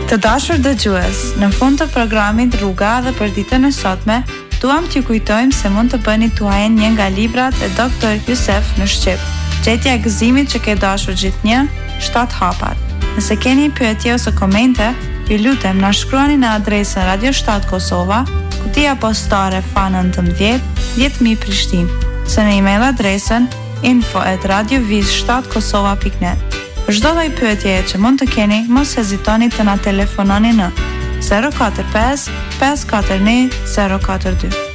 Të dashur dëgjues, në fund të programit Rruga dhe për ditën e sotme, duam t'ju kujtojmë se mund të bëni tuajen një nga librat e Dr. Jusef në shqip. Gjetja e gëzimit që ke dashur gjithnjë, 7 hapat. Nëse keni pyetje ose komente, ju lutem na shkruani në adresën Radio 7 Kosova, kutia postare F19 10000 Prishtinë, ose në email adresën info@radioviz7kosova.net. Për çdo lloj pyetjeje që mund të keni, mos hezitoni të na telefononi në 045 541 042.